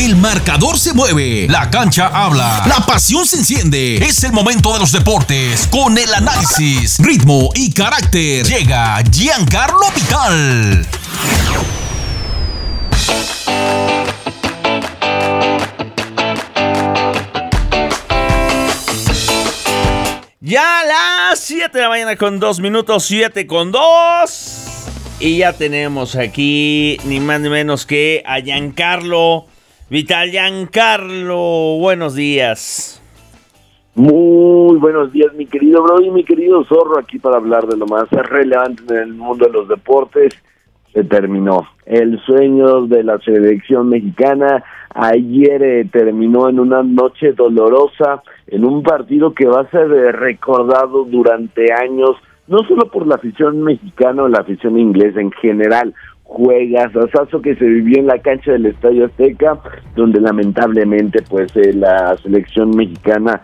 El marcador se mueve, la cancha habla, la pasión se enciende. Es el momento de los deportes con el análisis, ritmo y carácter. Llega Giancarlo Vital. Ya a las 7 de la mañana con 2 minutos, 7 con 2. Y ya tenemos aquí ni más ni menos que a Giancarlo Vital. Giancarlo, buenos días. Muy buenos días, mi querido Brody, mi querido Zorro, aquí para hablar de lo más relevante en el mundo de los deportes. Se terminó el sueño de la selección mexicana. Ayer terminó en una noche dolorosa, en un partido que va a ser recordado durante años, no solo por la afición mexicana o la afición inglesa en general. Juegazazazo que se vivió en la cancha del Estadio Azteca, donde lamentablemente pues la selección mexicana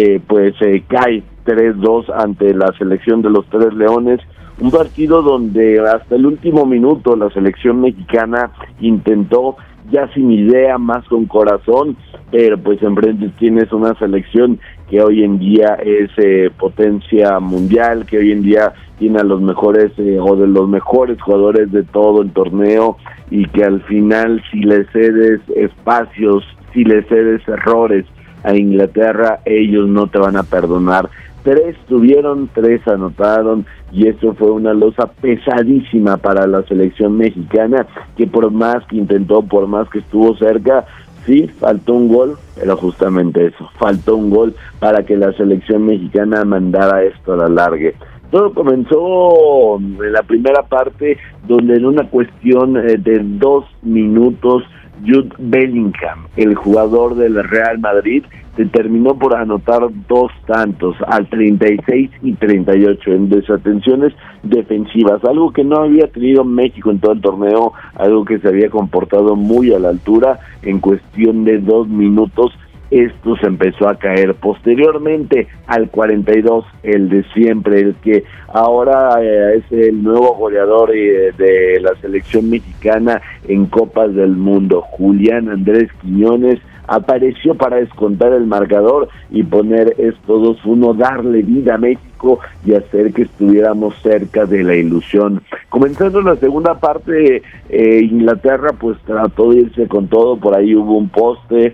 cae 3-2 ante la selección de los Tres Leones. Un partido donde hasta el último minuto la selección mexicana intentó, ya sin idea, más con corazón, pero pues enfrente tienes una selección que hoy en día es potencia mundial, que hoy en día tiene a los mejores o de los mejores jugadores de todo el torneo, y que al final, si le cedes espacios, si le cedes errores a Inglaterra, ellos no te van a perdonar. 3 tuvieron, 3 anotaron, y eso fue una losa pesadísima para la selección mexicana, que por más que intentó, por más que estuvo cerca, sí, faltó un gol, pero justamente eso, faltó un gol para que la selección mexicana mandara esto a la largue. Todo comenzó en la primera parte, donde en una cuestión de 2 minutos, Jude Bellingham, el jugador del Real Madrid, se terminó por anotar 2 tantos, al 36 y 38, en desatenciones defensivas, algo que no había tenido México en todo el torneo, algo que se había comportado muy a la altura. En cuestión de 2 minutos, esto se empezó a caer. Posteriormente, al 42, el de siempre, el que ahora es el nuevo goleador de la selección mexicana en Copas del Mundo, Julián Andrés Quiñones, apareció para descontar el marcador y poner esto 2-1, darle vida a México y hacer que estuviéramos cerca de la ilusión. Comenzando la segunda parte, Inglaterra pues trató de irse con todo, por ahí hubo un poste,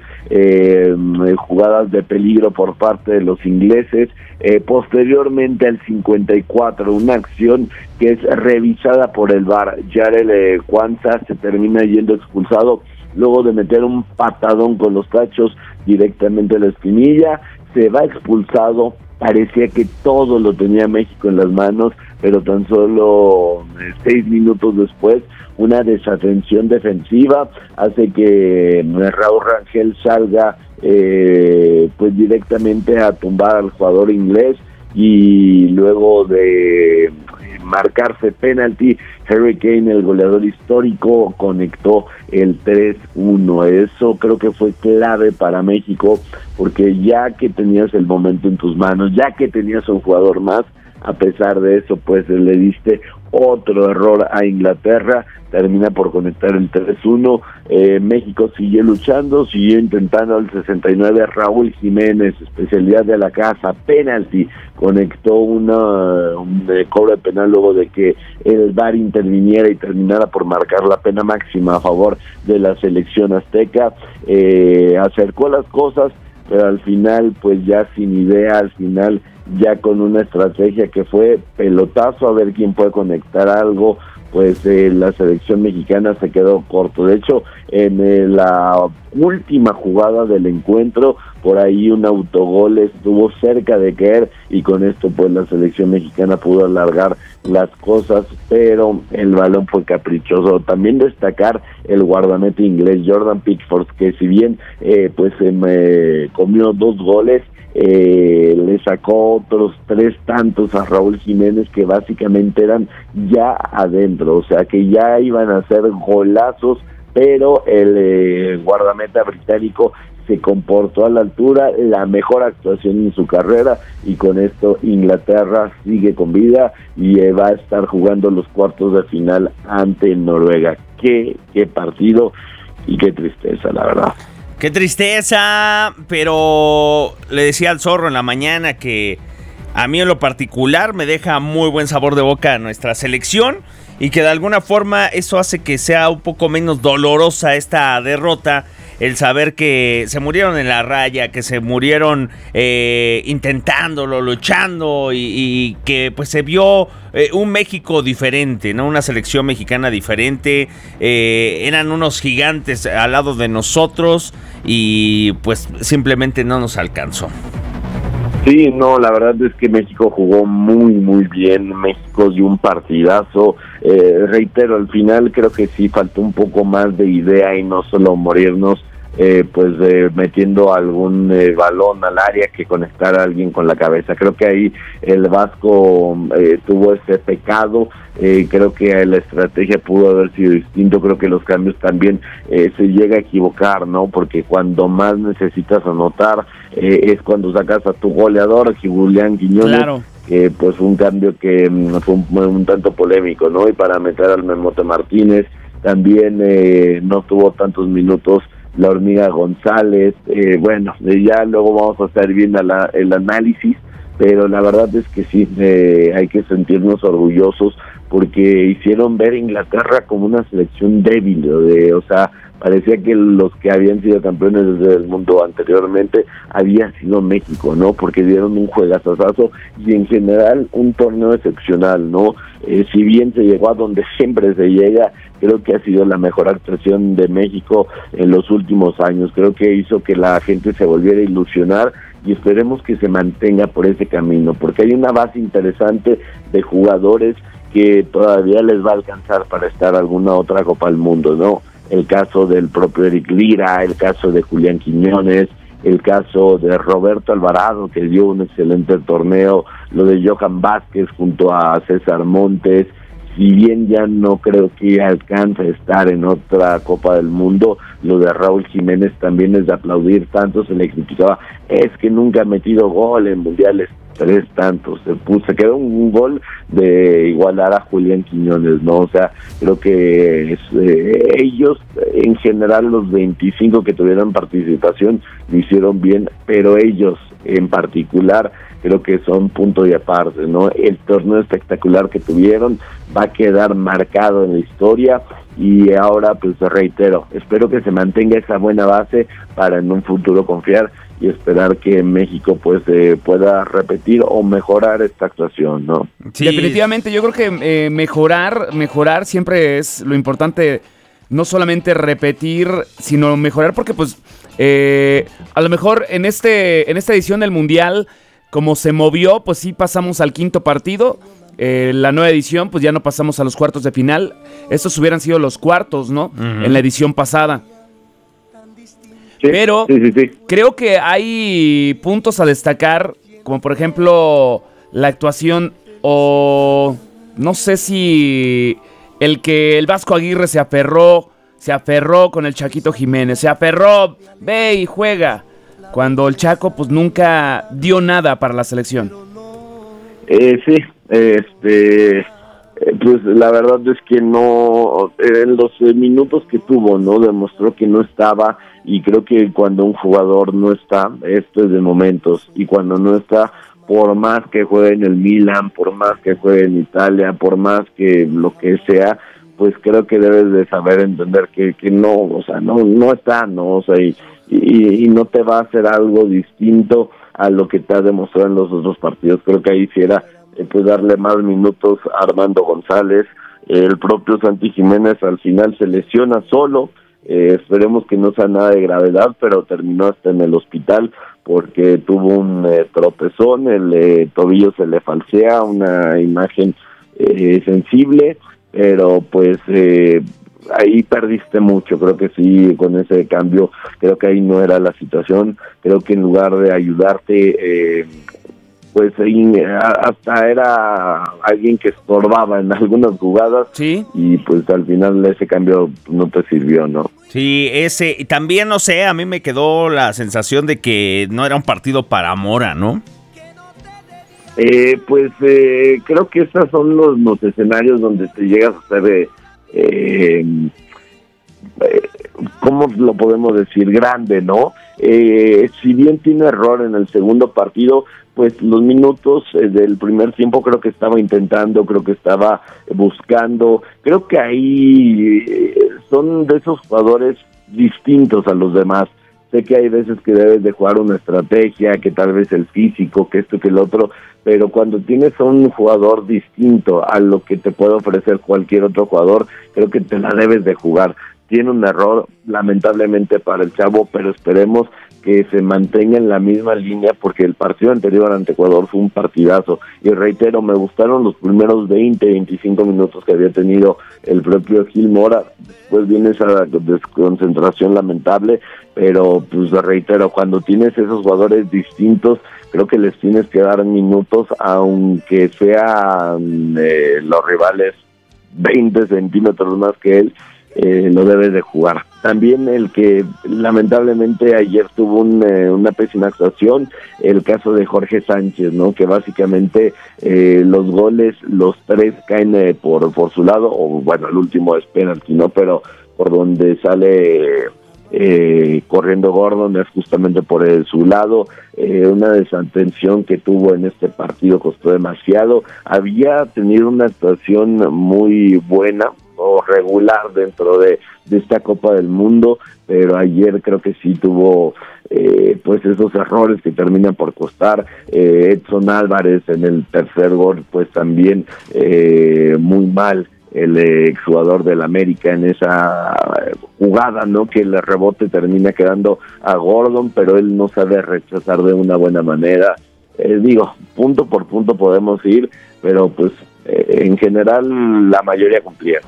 jugadas de peligro por parte de los ingleses. Posteriormente, al 54, una acción que es revisada por el VAR. Jarell Quansah se termina yendo expulsado luego de meter un patadón con los tachos directamente a la espinilla. Se va expulsado. Parecía que todo lo tenía México en las manos, pero tan solo 6 minutos después, una desatención defensiva hace que Raúl Rangel salga pues directamente a tumbar al jugador inglés, y luego de marcarse penalti, Harry Kane, el goleador histórico, conectó el 3-1. Eso creo que fue clave para México, porque ya que tenías el momento en tus manos, ya que tenías un jugador más, a pesar de eso, pues le diste otro error a Inglaterra, termina por conectar el 3-1. México siguió luchando, siguió intentando. Al 69, Raúl Jiménez, especialidad de la casa, penalti, conectó un cobro de penal luego de que el VAR interviniera y terminara por marcar la pena máxima a favor de la selección azteca. Acercó las cosas, pero al final pues ya sin idea, al final ya con una estrategia que fue pelotazo a ver quién puede conectar algo, pues la selección mexicana se quedó corto. De hecho, en la última jugada del encuentro, por ahí un autogol estuvo cerca de caer, y con esto pues la selección mexicana pudo alargar las cosas, pero el balón fue caprichoso. También destacar el guardameta inglés Jordan Pickford, que si bien comió 2 goles, le sacó otros 3 tantos a Raúl Jiménez que básicamente eran ya adentro, o sea que ya iban a ser golazos, pero el guardameta británico se comportó a la altura, la mejor actuación en su carrera, y con esto Inglaterra sigue con vida y va a estar jugando los cuartos de final ante Noruega. Qué partido y qué tristeza, la verdad. Qué tristeza, pero le decía al Zorro en la mañana que a mí en lo particular me deja muy buen sabor de boca nuestra selección y que de alguna forma eso hace que sea un poco menos dolorosa esta derrota, el saber que se murieron en la raya, que se murieron intentándolo, luchando y que pues se vio un México diferente, ¿no? Una selección mexicana diferente, eran unos gigantes al lado de nosotros y pues simplemente no nos alcanzó. Sí, no, la verdad es que México jugó muy, muy bien. México dio un partidazo. Reitero, al final creo que sí faltó un poco más de idea y no solo morirnos metiendo algún balón al área que conectar a alguien con la cabeza. Creo que ahí el Vasco tuvo ese pecado. Creo que la estrategia pudo haber sido distinto. Creo que los cambios también se llega a equivocar, ¿no? Porque cuando más necesitas anotar es cuando sacas a tu goleador, Julián Quiñones. Claro. Pues un cambio que fue un tanto polémico, ¿no? Y para meter al Memote Martínez también no tuvo tantos minutos la Hormiga González. Ya luego vamos a estar viendo el análisis, pero la verdad es que sí, hay que sentirnos orgullosos porque hicieron ver a Inglaterra como una selección débil, o sea, parecía que los que habían sido campeones del mundo anteriormente había sido México, ¿no? Porque dieron un juegazazazo y en general un torneo excepcional, ¿no? Si bien se llegó a donde siempre se llega, creo que ha sido la mejor actuación de México en los últimos años. Creo que hizo que la gente se volviera a ilusionar y esperemos que se mantenga por ese camino, porque hay una base interesante de jugadores que todavía les va a alcanzar para estar alguna otra Copa del Mundo, ¿no? El caso del propio Eric Lira, el caso de Julián Quiñones, el caso de Roberto Alvarado, que dio un excelente torneo, lo de Johan Vázquez junto a César Montes. Si bien ya no creo que alcance a estar en otra Copa del Mundo, lo de Raúl Jiménez también es de aplaudir. Tanto se le criticaba, es que nunca ha metido gol en mundiales, 3 tantos, se quedó un gol de igualar a Julián Quiñones, ¿no? O sea, creo que ellos, en general, los 25 que tuvieron participación, lo hicieron bien, pero ellos, en particular, creo que son punto y aparte, ¿no? El torneo espectacular que tuvieron va a quedar marcado en la historia y ahora, pues reitero, espero que se mantenga esa buena base para en un futuro confiar y esperar que México pues pueda repetir o mejorar esta actuación, ¿no? Sí. Definitivamente, yo creo que mejorar siempre es lo importante, no solamente repetir, sino mejorar, porque pues a lo mejor en esta edición del Mundial, como se movió, pues sí pasamos al 5º partido. La nueva edición, pues ya no pasamos a los cuartos de final. Estos hubieran sido los cuartos, ¿no? Uh-huh. En la edición pasada. Sí, pero sí. Creo que hay puntos a destacar, como por ejemplo la actuación, o no sé si el Vasco Aguirre se aferró con el Chaquito Jiménez, se aferró, ve y juega, cuando el Chaco pues nunca dio nada para la selección. Pues la verdad es que no, en los minutos que tuvo, ¿no? Demostró que no estaba, y creo que cuando un jugador no está, esto es de momentos, y cuando no está, por más que juegue en el Milan, por más que juegue en Italia, por más que lo que sea, pues creo que debes de saber entender que no, o sea, no está, ¿no? O sea, y no te va a hacer algo distinto a lo que te ha demostrado en los otros partidos. Creo que ahí sí era pues darle más minutos a Armando González. El propio Santi Jiménez al final se lesiona solo, esperemos que no sea nada de gravedad, pero terminó hasta en el hospital porque tuvo un tropezón, el tobillo se le falsea, una imagen sensible, pero pues ahí perdiste mucho. Creo que sí, con ese cambio, creo que ahí no era la situación. Creo que en lugar de ayudarte, pues hasta era alguien que estorbaba en algunas jugadas. Sí. Y pues al final ese cambio no te sirvió, ¿no? Sí, y también, no sé, a mí me quedó la sensación de que no era un partido para Mora, ¿no? Creo que esos son los escenarios donde te llegas a hacer ¿cómo lo podemos decir? Grande, ¿no? Si bien tiene error en el segundo partido, pues los minutos del primer tiempo creo que estaba intentando, creo que estaba buscando, creo que ahí son de esos jugadores distintos a los demás. Sé que hay veces que debes de jugar una estrategia, que tal vez el físico, que esto, que el otro, pero cuando tienes a un jugador distinto a lo que te puede ofrecer cualquier otro jugador, creo que te la debes de jugar. Tiene un error, lamentablemente para el chavo, pero esperemos que se mantenga en la misma línea, porque el partido anterior ante Ecuador fue un partidazo. Y reitero, me gustaron los primeros 20-25 minutos que había tenido el propio Gil Mora. Después viene esa desconcentración lamentable, pero pues reitero, cuando tienes esos jugadores distintos, creo que les tienes que dar minutos, aunque sean los rivales 20 centímetros más que él, lo debes de jugar. También el que lamentablemente ayer tuvo una pésima actuación, el caso de Jorge Sánchez, ¿no? Que básicamente los goles, los 3 caen por su lado, o bueno, el último es penalti, ¿no? Pero por donde sale corriendo Gordon es justamente por su lado. Una desatención que tuvo en este partido costó demasiado. Había tenido una actuación muy buena o regular dentro de esta Copa del Mundo, pero ayer creo que sí tuvo pues esos errores que terminan por costar. Edson Álvarez en el tercer gol pues también muy mal, el exjugador del América en esa jugada, ¿no? Que el rebote termina quedando a Gordon, pero él no sabe rechazar de una buena manera. Punto por punto podemos ir, pero pues en general la mayoría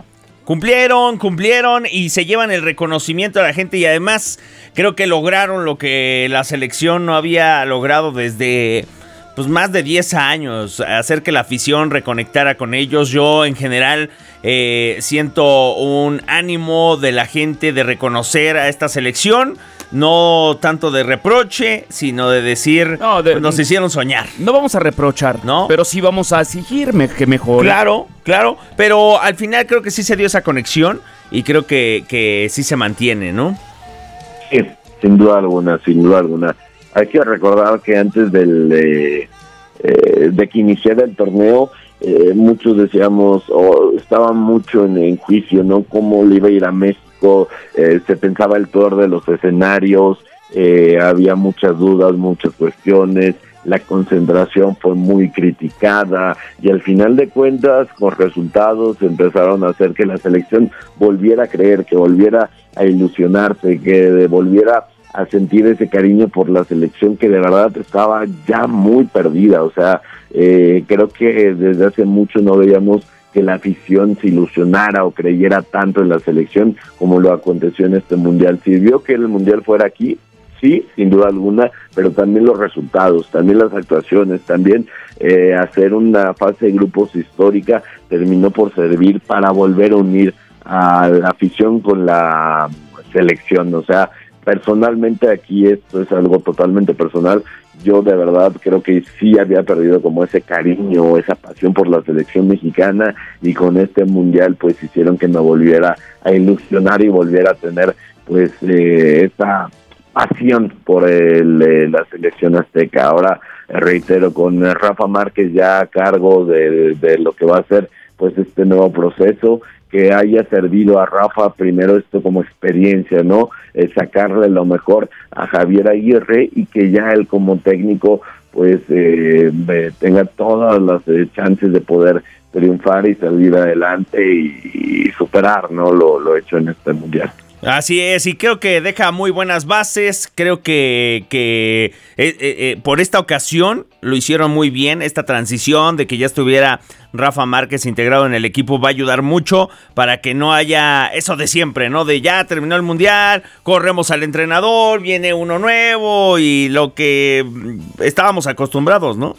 Cumplieron y se llevan el reconocimiento a la gente, y además creo que lograron lo que la selección no había logrado desde pues más de 10 años, hacer que la afición reconectara con ellos. Yo en general siento un ánimo de la gente de reconocer a esta selección, no tanto de reproche, sino de decir, pues nos hicieron soñar. No vamos a reprochar, ¿no? Pero sí vamos a exigir que mejore. Claro, pero al final creo que sí se dio esa conexión y creo que sí se mantiene, ¿no? Sí, sin duda alguna. Hay que recordar que antes de que iniciara el torneo, muchos decíamos, estaban mucho en juicio, ¿no? Cómo le iba a ir a México, se pensaba el peor de los escenarios, había muchas dudas, muchas cuestiones, la concentración fue muy criticada, y al final de cuentas, con resultados, empezaron a hacer que la selección volviera a creer, que volviera a ilusionarse, que volviera a sentir ese cariño por la selección, que de verdad estaba ya muy perdida. O sea, creo que desde hace mucho no veíamos que la afición se ilusionara o creyera tanto en la selección como lo aconteció en este mundial. Sirvió que el mundial fuera aquí, sí, sin duda alguna, pero también los resultados, también las actuaciones, también hacer una fase de grupos histórica terminó por servir para volver a unir a la afición con la selección. O sea, personalmente aquí esto es algo totalmente personal. Yo de verdad creo que sí había perdido como ese cariño, esa pasión por la selección mexicana, y con este mundial pues hicieron que me volviera a ilusionar y volviera a tener pues esta pasión por la selección azteca. Ahora reitero, con Rafa Márquez ya a cargo de lo que va a ser pues este nuevo proceso, que haya servido a Rafa primero esto como experiencia, ¿no? Sacarle lo mejor a Javier Aguirre, y que ya él como técnico pues tenga todas las chances de poder triunfar y salir adelante y superar, ¿no? Lo hecho en este mundial. Así es, y creo que deja muy buenas bases. Creo que por esta ocasión lo hicieron muy bien. Esta transición de que ya estuviera Rafa Márquez integrado en el equipo va a ayudar mucho para que no haya eso de siempre, ¿no? De ya terminó el mundial, corremos al entrenador, viene uno nuevo y lo que estábamos acostumbrados, ¿no?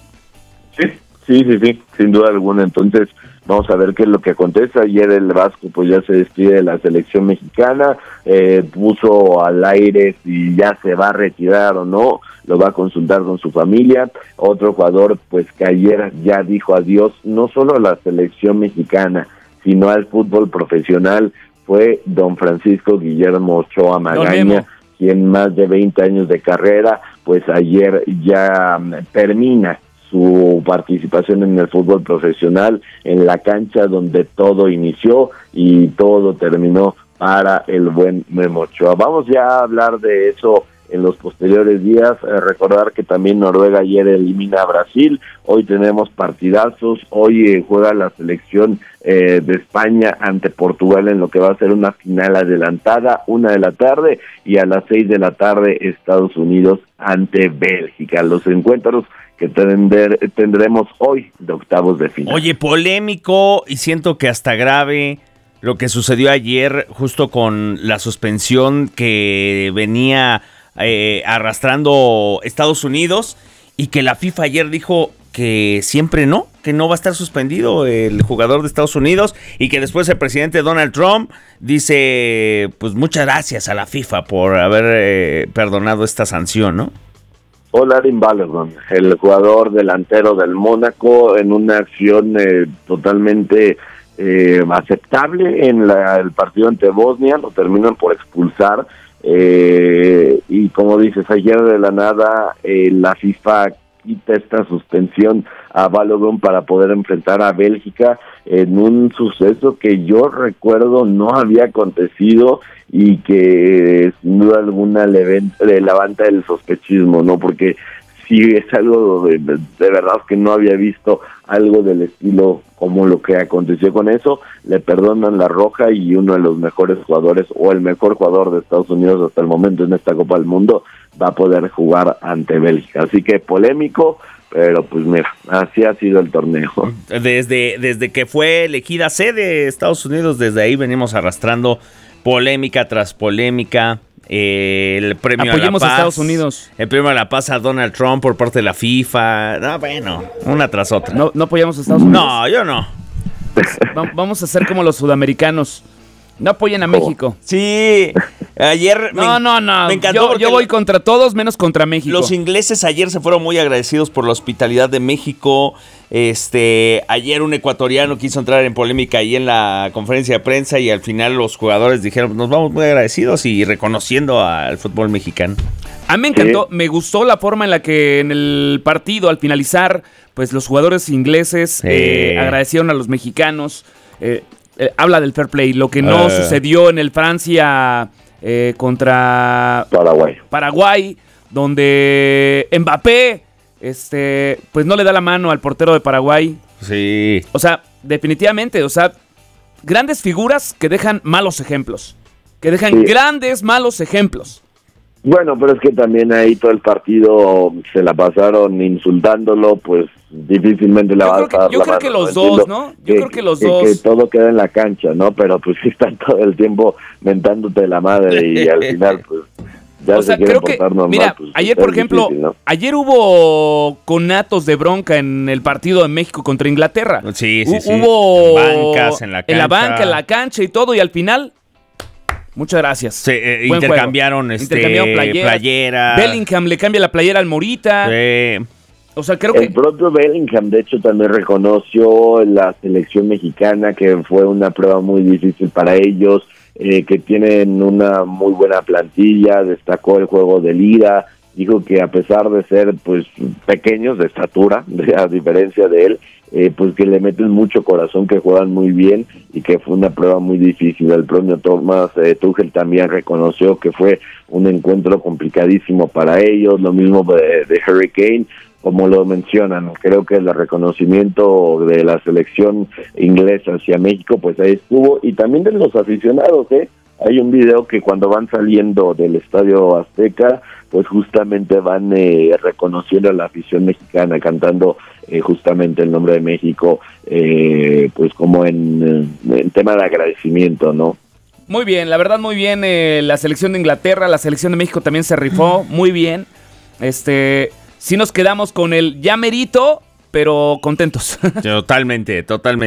Sí, sin duda alguna. Entonces vamos a ver qué es lo que acontece. Ayer el Vasco pues ya se despide de la selección mexicana, puso al aire si ya se va a retirar o no, lo va a consultar con su familia. Otro jugador pues que ayer ya dijo adiós no solo a la selección mexicana, sino al fútbol profesional, fue don Francisco Guillermo Ochoa Magaña, quien más de 20 años de carrera, pues ayer ya termina su participación en el fútbol profesional, en la cancha donde todo inició y todo terminó para el buen Memo Ochoa. Vamos ya a hablar de eso en los posteriores días. Recordar que también Noruega ayer elimina a Brasil. Hoy tenemos partidazos. Hoy juega la selección de España ante Portugal en lo que va a ser una final adelantada, 1:00 p.m, y a las 6:00 p.m. Estados Unidos ante Bélgica. Los encuentros que tendremos hoy de octavos de final. Oye, polémico y siento que hasta grave lo que sucedió ayer justo con la suspensión que venía arrastrando Estados Unidos, y que la FIFA ayer dijo que siempre no, que no va a estar suspendido el jugador de Estados Unidos, y que después el presidente Donald Trump dice, pues muchas gracias a la FIFA por haber perdonado esta sanción, ¿no? Erling Balogun, el jugador delantero del Mónaco, en una acción totalmente aceptable en el partido ante Bosnia, lo terminan por expulsar, y como dices, ayer de la nada la FIFA quita esta suspensión a Balogun para poder enfrentar a Bélgica en un suceso que yo recuerdo no había acontecido y que sin duda alguna le levanta el sospechismo, ¿no? Porque si es algo de verdad que no había visto algo del estilo como lo que aconteció con eso. Le perdonan la roja y uno de los mejores jugadores, o el mejor jugador de Estados Unidos hasta el momento en esta Copa del Mundo, va a poder jugar ante Bélgica. Así que polémico, pero pues mira, así ha sido el torneo. Desde que fue elegida sede de Estados Unidos, desde ahí venimos arrastrando polémica tras polémica. El premio Apoyemos a la paz, a Estados Unidos. El premio a la paz a Donald Trump por parte de la FIFA. No, bueno, una tras otra. No apoyamos a Estados Unidos. No, yo no. Vamos a ser como los sudamericanos. No apoyen a México. Sí, ayer No. me encantó. Yo voy contra todos menos contra México. Los ingleses ayer se fueron muy agradecidos por la hospitalidad de México. Ayer un ecuatoriano quiso entrar en polémica ahí en la conferencia de prensa, y al final los jugadores dijeron, nos vamos muy agradecidos y reconociendo al fútbol mexicano. A mí me encantó, me gustó la forma en la que en el partido, al finalizar, pues los jugadores ingleses agradecieron a los mexicanos. Habla del fair play, lo que no sucedió en el Francia contra Paraguay, donde Mbappé pues no le da la mano al portero de Paraguay. Sí. O sea, definitivamente, grandes figuras que dejan malos ejemplos. Grandes malos ejemplos. Bueno, pero es que también ahí todo el partido se la pasaron insultándolo, pues difícilmente la va a dar. Yo creo que los dos, ¿no? Yo creo que los dos. Que todo queda en la cancha, ¿no? Pero pues sí están todo el tiempo mentándote la madre y al final, pues ya se quieren portar normal. Mira, pues, ayer, por ejemplo, difícil, ¿no? ayer hubo conatos de bronca en el partido de México contra Inglaterra. Sí. Hubo bancas en la cancha. En la banca, en la cancha y todo, y al final... Muchas gracias. Intercambiaron playera. Bellingham le cambia la playera al Morita. Sí. O sea, creo que... El propio Bellingham, de hecho, también reconoció la selección mexicana, que fue una prueba muy difícil para ellos, que tienen una muy buena plantilla, destacó el juego de ida, dijo que a pesar de ser pues pequeños de estatura, a diferencia de él, pues que le meten mucho corazón, que juegan muy bien y que fue una prueba muy difícil. El propio Thomas Tuchel también reconoció que fue un encuentro complicadísimo para ellos, lo mismo de Harry Kane, como lo mencionan. Creo que el reconocimiento de la selección inglesa hacia México, pues ahí estuvo, y también de los aficionados, Hay un video que cuando van saliendo del Estadio Azteca, pues justamente van reconociendo a la afición mexicana, cantando justamente el nombre de México, pues como en tema de agradecimiento, ¿no? Muy bien, la verdad muy bien, la selección de Inglaterra, la selección de México también se rifó, muy bien. Sí nos quedamos con el ya merito, pero contentos. Totalmente.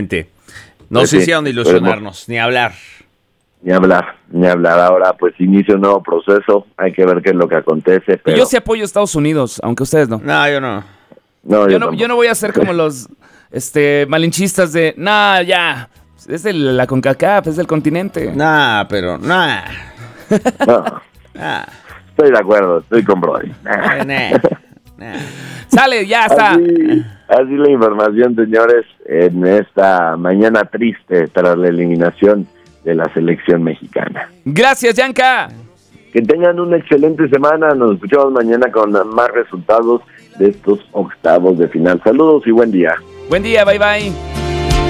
No se hicieron ilusionarnos, ni hablar. Ni hablar. Ahora pues inicia un nuevo proceso, hay que ver qué es lo que acontece. Pero... Yo sí apoyo a Estados Unidos, aunque ustedes no. No, yo no. Yo no voy a ser como los malinchistas de, ya, Es de la CONCACAF, es del continente. Nah, pero nah. No, Nah. estoy de acuerdo, estoy con Brody. Nah. Nah. Sale, ya está. Así la información, señores, en esta mañana triste tras la eliminación de la selección mexicana. Gracias, Yanka. Que tengan una excelente semana. Nos escuchamos mañana con más resultados de estos octavos de final. Saludos y buen día. Buen día, bye bye.